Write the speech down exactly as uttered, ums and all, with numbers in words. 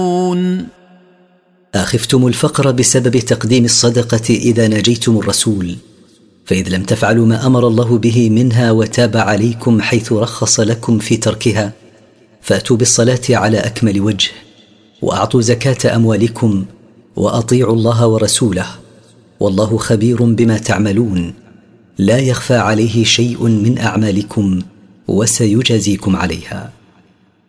أخفتم الفقر بسبب تقديم الصدقة إذا ناجيتم الرسول، فإذ لم تفعلوا ما أمر الله به منها وتاب عليكم حيث رخص لكم في تركها، فأتوا بالصلاة على أكمل وجه، وأعطوا زكاة أموالكم، وأطيعوا الله ورسوله، والله خبير بما تعملون، لا يخفى عليه شيء من أعمالكم وسيجازيكم عليها.